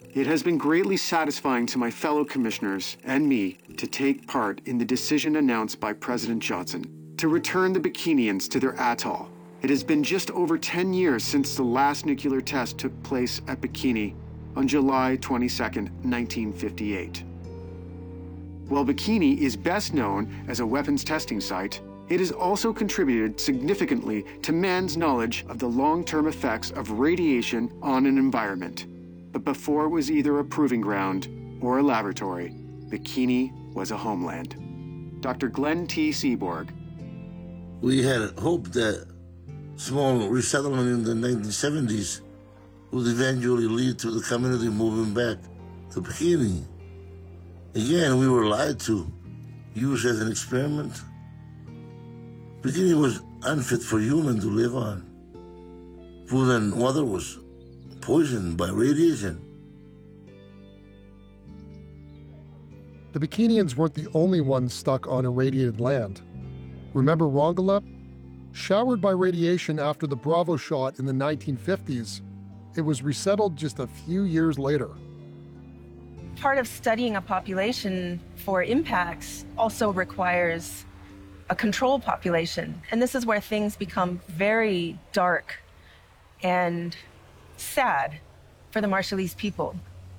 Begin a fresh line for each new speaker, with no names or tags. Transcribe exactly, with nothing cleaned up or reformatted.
It has been greatly satisfying to my fellow commissioners and me to take part in the decision announced by President Johnson to return the Bikinians to their atoll. It has been just over ten years since the last nuclear test took place at Bikini on July twenty-second, nineteen fifty-eight. While Bikini is best known as a weapons testing site, it has also contributed significantly to man's knowledge of the long-term effects of radiation on an environment. But before it was either a proving ground or a laboratory, Bikini was a homeland. Doctor Glenn T. Seaborg.
We had hoped that small resettlement in the nineteen seventies would eventually lead to the community moving back to Bikini. Again, we were lied to, used as an experiment. Bikini was unfit for humans to live on. Food and water was poisoned by radiation.
The Bikinians weren't the only ones stuck on irradiated land. Remember Rongelap? Showered by radiation after the Bravo shot in the nineteen fifties, it was resettled just a few years later.
Part of studying a population for impacts also requires a control population. And this is where things become very dark and sad for the Marshallese people.